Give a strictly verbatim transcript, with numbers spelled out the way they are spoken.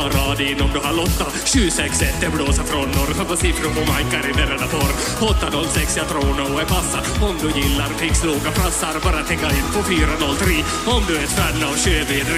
ta radin om du har Lotta. Sju sex ett det blåser från norr. På siffror på majkar i denna torr. Åtta noll sex jag tror nog är passa. Om du gillar krigsloga prassar bara tänka in på fyra noll tre. Om du är ett fan av Sjövid